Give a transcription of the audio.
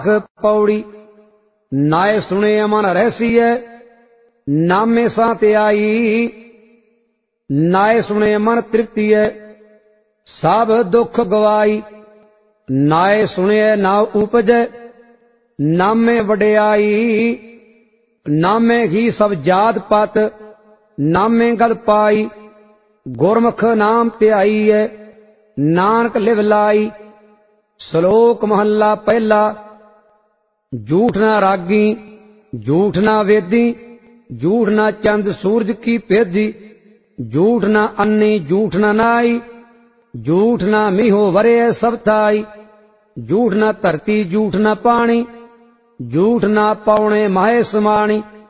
पौड़ी नाय सुने मन रहसिय नामे साते आई। नाय सुने मन तृप्तिय सब दुख गवाई। नाय सुने ना उपज नामे वड्याई। नामे ही सब जात पात नामे गल पाई। गुरमुख नाम ध्याई है नानक लिव लाई। श्लोक महला पहला। झूठ ना रागी झूठ ना वेदी झूठ ना चंद सूरज की भेदी। झूठ ना अन्नी झूठ ना नाई झूठ ना मीहो वरे सब थाई। झूठ ना धरती झूठ ना पानी झूठ ना पौने माहे समानी।